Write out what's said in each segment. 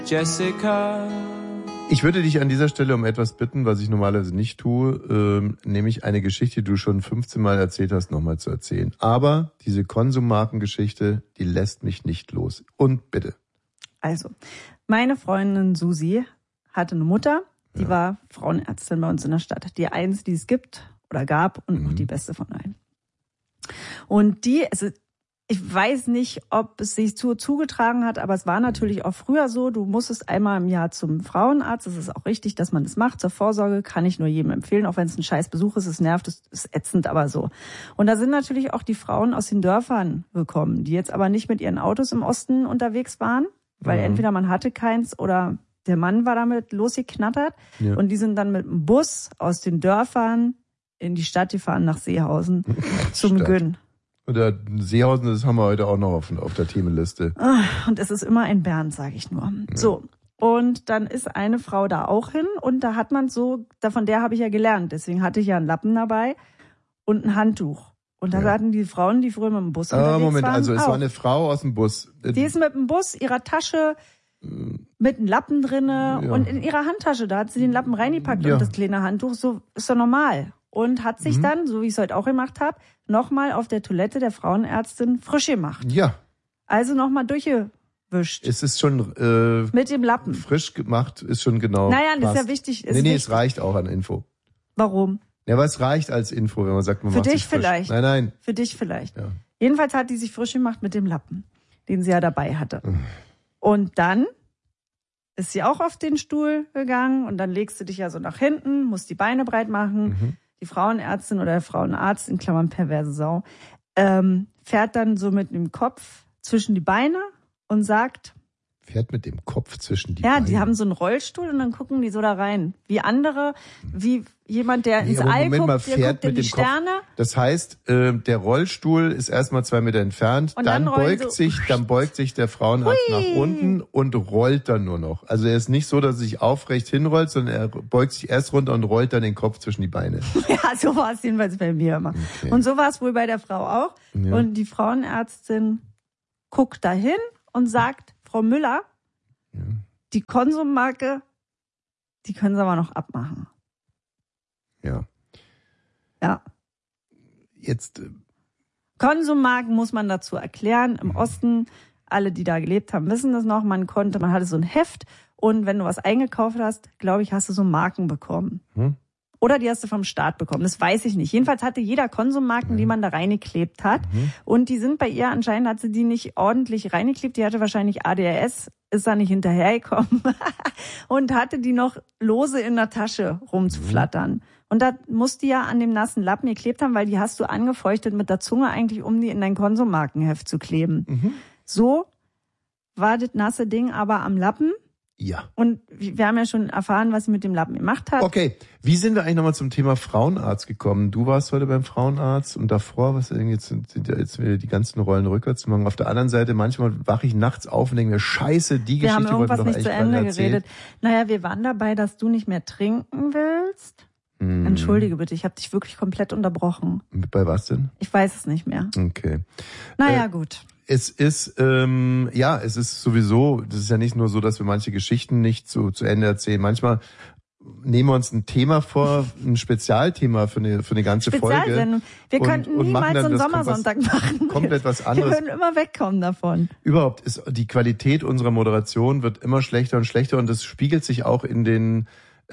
Jessica. Ich würde dich an dieser Stelle um etwas bitten, was ich normalerweise nicht tue, nämlich eine Geschichte, die du schon 15 Mal erzählt hast, nochmal zu erzählen. Aber diese Konsummarkengeschichte, die lässt mich nicht los. Und bitte. Also, meine Freundin Susi hatte eine Mutter, die war Frauenärztin bei uns in der Stadt. Die einzige, die es gibt oder gab und auch die beste von allen. Und die, also ich weiß nicht, ob es sich zugetragen hat, aber es war natürlich auch früher so, du musstest einmal im Jahr zum Frauenarzt. Es ist auch richtig, dass man das macht. Zur Vorsorge kann ich nur jedem empfehlen, auch wenn es ein scheiß Besuch ist. Es nervt, es ist ätzend, aber so. Und da sind natürlich auch die Frauen aus den Dörfern gekommen, die jetzt aber nicht mit ihren Autos im Osten unterwegs waren, weil entweder man hatte keins oder der Mann war damit losgeknattert. Ja. Und die sind dann mit dem Bus aus den Dörfern in die Stadt gefahren nach Seehausen zum Gönn. Oder Seehausen, das haben wir heute auch noch auf der Themenliste. Und es ist immer ein Bernd, sage ich nur. Ja. So, und dann ist eine Frau da auch hin und da hat man so, von der habe ich ja gelernt, deswegen hatte ich ja einen Lappen dabei und ein Handtuch. Und da hatten die Frauen, die früher mit dem Bus unterwegs Moment, waren, also es war eine Frau aus dem Bus. Die ist mit dem Bus, ihrer Tasche, mit einem Lappen drinne und in ihrer Handtasche, da hat sie den Lappen reingepackt und das kleine Handtuch, so ist doch normal. Und hat sich dann, so wie ich es heute auch gemacht habe, nochmal auf der Toilette der Frauenärztin frisch gemacht. Ja. Also nochmal durchgewischt. Es ist schon mit dem Lappen. Frisch gemacht, ist schon genau. Naja, das ist ja wichtig. Nee, es reicht auch an Info. Warum? Ja, aber es reicht als Info, wenn man sagt, man macht sich frisch. Für dich vielleicht. Nein. Für dich vielleicht. Ja. Jedenfalls hat die sich frisch gemacht mit dem Lappen, den sie ja dabei hatte. Und dann ist sie auch auf den Stuhl gegangen und dann legst du dich ja so nach hinten, musst die Beine breit machen. Die Frauenärztin oder der Frauenarzt, in Klammern perverse Sau, fährt dann so mit dem Kopf zwischen die Beine und sagt... Fährt mit dem Kopf zwischen die Beine? Ja, die haben so einen Rollstuhl und dann gucken die so da rein. Wie andere, wie jemand, der ins All guckt, der guckt in die Sterne. Das heißt, der Rollstuhl ist erstmal 2 Meter entfernt, und dann beugt sich der Frauenarzt nach unten und rollt dann nur noch. Also er ist nicht so, dass er sich aufrecht hinrollt, sondern er beugt sich erst runter und rollt dann den Kopf zwischen die Beine. Ja, so war es jedenfalls bei mir immer. Okay. Und so war es wohl bei der Frau auch. Ja. Und die Frauenärztin guckt dahin und sagt, Frau Müller, die Konsummarke, die können Sie aber noch abmachen. Ja. Ja. Jetzt. Konsummarken muss man dazu erklären. Im Osten, alle, die da gelebt haben, wissen das noch. Man hatte so ein Heft und wenn du was eingekauft hast, glaube ich, hast du so Marken bekommen. Oder die hast du vom Staat bekommen. Das weiß ich nicht. Jedenfalls hatte jeder Konsummarken, die man da reingeklebt hat. Und die sind bei ihr, anscheinend hat sie die nicht ordentlich reingeklebt. Die hatte wahrscheinlich ADHS, ist da nicht hinterhergekommen. Und hatte die noch lose in der Tasche rumzuflattern. Und da musst du ja an dem nassen Lappen geklebt haben, weil die hast du angefeuchtet mit der Zunge eigentlich, um die in dein Konsummarkenheft zu kleben. So war das nasse Ding aber am Lappen. Ja. Und wir haben ja schon erfahren, was sie mit dem Lappen gemacht hat. Okay, wie sind wir eigentlich nochmal zum Thema Frauenarzt gekommen? Du warst heute beim Frauenarzt und davor, was jetzt sind jetzt wieder die ganzen Rollen rückwärts zu machen. Auf der anderen Seite, manchmal wache ich nachts auf und denke mir, scheiße, die wir Geschichte wollten wir doch nicht echt zu Ende erzählen. Geredet. Naja, wir waren dabei, dass du nicht mehr trinken willst. Entschuldige bitte, ich habe dich wirklich komplett unterbrochen. Bei was denn? Ich weiß es nicht mehr. Okay. Naja, gut. Es ist, es ist sowieso, das ist ja nicht nur so, dass wir manche Geschichten nicht zu Ende erzählen. Manchmal nehmen wir uns ein Thema vor, ein Spezialthema für eine ganze Folge. Wir könnten niemals so einen Sommersonntag machen. Komplett was anderes. Wir würden immer wegkommen davon. Überhaupt ist die Qualität unserer Moderation wird immer schlechter und schlechter und das spiegelt sich auch in den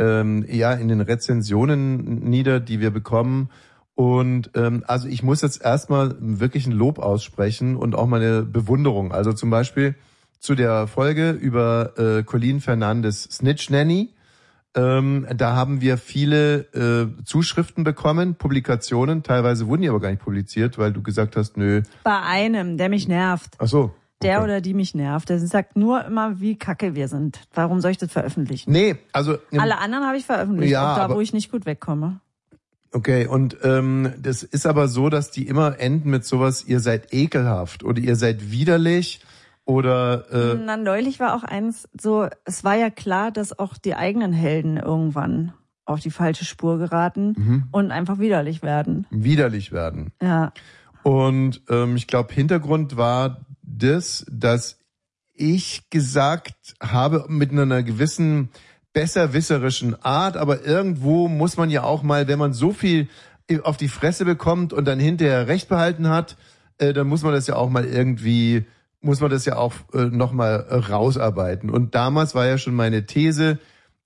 Rezensionen nieder, die wir bekommen. Und also ich muss jetzt erstmal wirklich ein Lob aussprechen und auch meine Bewunderung. Also zum Beispiel zu der Folge über Colleen Fernandes Snitch Nanny. Da haben wir viele Zuschriften bekommen, Publikationen. Teilweise wurden die aber gar nicht publiziert, weil du gesagt hast, nö. Bei einem, der mich nervt. Ach so. Der oder die mich nervt. Der sagt nur immer, wie kacke wir sind. Warum soll ich das veröffentlichen? Nee, also... Alle anderen habe ich veröffentlicht, ja, auch da, wo ich nicht gut wegkomme. Okay, und das ist aber so, dass die immer enden mit sowas, ihr seid ekelhaft oder ihr seid widerlich oder... neulich war auch eins so, es war ja klar, dass auch die eigenen Helden irgendwann auf die falsche Spur geraten und einfach widerlich werden. Widerlich werden. Ja. Und ich glaube, Hintergrund war das, dass ich gesagt habe, mit einer gewissen besserwisserischen Art, aber irgendwo muss man ja auch mal, wenn man so viel auf die Fresse bekommt und dann hinterher Recht behalten hat, dann muss man das ja auch mal irgendwie, muss man das ja auch nochmal rausarbeiten. Und damals war ja schon meine These,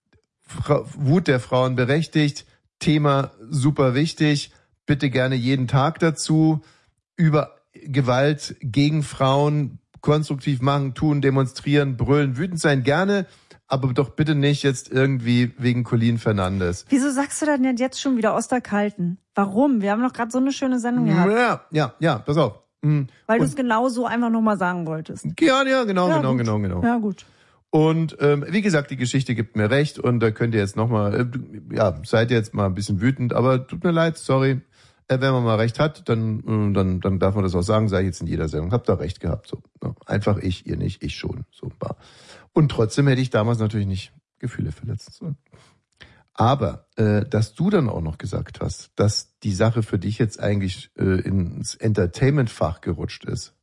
Wut der Frauen berechtigt, Thema super wichtig, bitte gerne jeden Tag dazu, über Gewalt gegen Frauen konstruktiv machen, tun, demonstrieren, brüllen, wütend sein, gerne, aber doch bitte nicht jetzt irgendwie wegen Colleen Fernandes. Wieso sagst du denn jetzt schon wieder aus der Kalten? Warum? Wir haben doch gerade so eine schöne Sendung gehabt. Ja, pass auf. Weil du es genau so einfach nochmal sagen wolltest. Ja, genau. Ja, gut. Und wie gesagt, die Geschichte gibt mir recht und da könnt ihr jetzt nochmal, seid ihr jetzt mal ein bisschen wütend, aber tut mir leid, sorry. Wenn man mal recht hat, dann darf man das auch sagen, sage ich jetzt in jeder Sendung. Habt da recht gehabt. So, ja. Einfach ich, ihr nicht, ich schon. So war. Und trotzdem hätte ich damals natürlich nicht Gefühle verletzt sollen. Aber dass du dann auch noch gesagt hast, dass die Sache für dich jetzt eigentlich ins Entertainment-Fach gerutscht ist.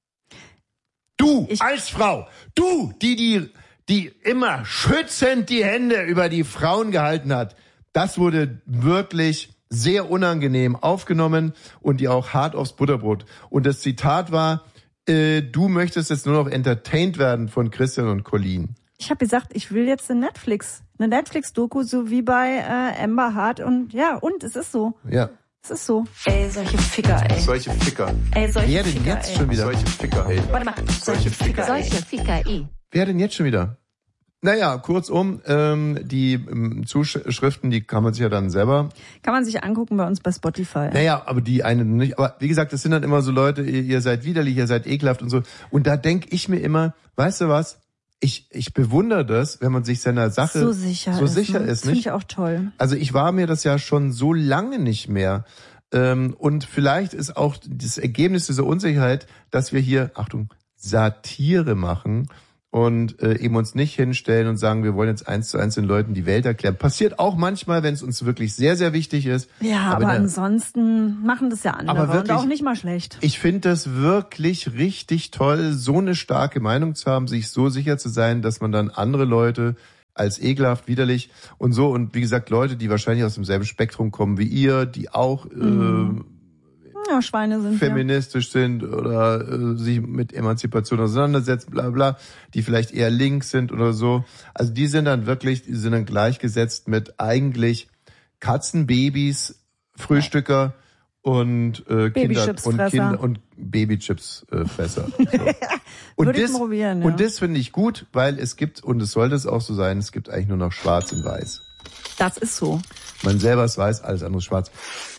Du als Frau, du, die immer schützend die Hände über die Frauen gehalten hat, das wurde wirklich sehr unangenehm aufgenommen und dir auch hart aufs Butterbrot. Und das Zitat war, du möchtest jetzt nur noch entertained werden von Christian und Colleen. Ich habe gesagt, ich will jetzt eine Netflix-Doku, so wie bei Amber Hart und es ist so. Ja. Es ist so. Ey, solche Ficker, ey. Solche Ficker. Wer denn jetzt schon wieder? Solche Ficker, ey. Warte mal. Solche Ficker, ey. Wer denn jetzt schon wieder? Naja, kurzum, die Zuschriften, die kann man sich ja dann selber... Kann man sich angucken bei uns bei Spotify. Naja, aber die eine nicht. Aber wie gesagt, das sind dann immer so Leute, ihr seid widerlich, ihr seid ekelhaft und so. Und da denke ich mir immer, weißt du was? Ich bewundere das, wenn man sich seiner Sache so sicher ist, nicht? Finde ich auch toll. Also ich war mir das ja schon so lange nicht mehr. Und vielleicht ist auch das Ergebnis dieser Unsicherheit, dass wir hier, Achtung, Satire machen und eben uns nicht hinstellen und sagen, wir wollen jetzt 1:1 den Leuten die Welt erklären. Passiert auch manchmal, wenn es uns wirklich sehr, sehr wichtig ist. Ja, aber ansonsten machen das ja andere aber wirklich, und auch nicht mal schlecht. Ich finde das wirklich richtig toll, so eine starke Meinung zu haben, sich so sicher zu sein, dass man dann andere Leute als ekelhaft, widerlich und so, und wie gesagt, Leute, die wahrscheinlich aus demselben Spektrum kommen wie ihr, die auch Schweine sind feministisch sind oder sich mit Emanzipation auseinandersetzen, bla bla, die vielleicht eher links sind oder so. Also die sind dann gleichgesetzt mit eigentlich Katzenbabys, Frühstücker und Kinder und Babychips-Fresser. So. Würde ich probieren, ja. Und das finde ich gut, weil es gibt, und es sollte es auch so sein, es gibt eigentlich nur noch Schwarz und Weiß. Das ist so. Man selber ist weiß, alles andere ist schwarz.